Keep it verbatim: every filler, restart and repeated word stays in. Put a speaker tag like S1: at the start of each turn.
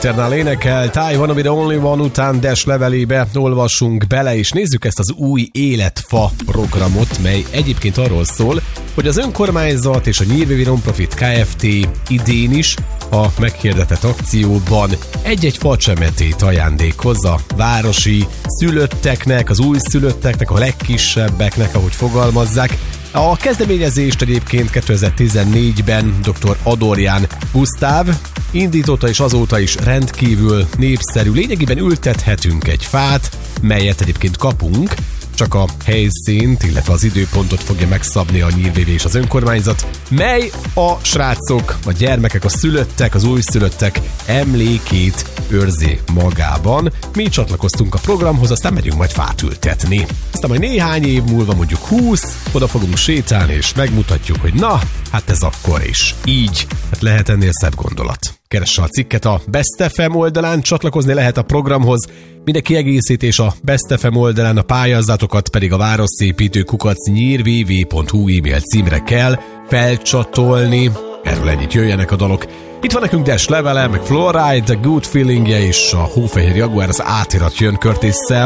S1: Eternal énekelt I Wanna Be The Only One után Dash levelébe olvassunk bele, és nézzük ezt az új Életfa programot, mely egyébként arról szól, hogy az önkormányzat és a Nyírvévi Nonprofit Kft. Idén is a meghirdetett akcióban egy-egy facsemetét ajándékoz a városi szülötteknek, az új szülötteknek, a legkisebbeknek, ahogy fogalmazzák. A kezdeményezést egyébként kétezer-tizennégyben dr. Adorján Gusztáv indította, és azóta is rendkívül népszerű. Lényegében ültethetünk egy fát, melyet egyébként kapunk, csak a helyszínt, illetve az időpontot fogja megszabni a Nyírvévi és az önkormányzat, mely a srácok, a gyermekek, a szülöttek, az újszülöttek emlékét őrzi magában. Mi csatlakoztunk a programhoz, aztán megyünk majd fát ültetni. Aztán majd néhány év múlva, mondjuk húsz, oda fogunk sétálni, és megmutatjuk, hogy na, hát ez akkor is így. Hát lehet ennél szebb gondolat. Keresse a cikket a Best ef em oldalán, csatlakozni lehet a programhoz. Minden kiegészítés a Best ef em oldalán, a pályázatokat pedig a városszépítő kukac nyírvév pont hu e-mail címre kell felcsatolni. Erről ennyit, jöjjenek a dalok. Itt van nekünk Dash levele, meg Fluoride, a Good Feeling-je és a Hófehér Jaguar, az átirat jön Curtis-szel.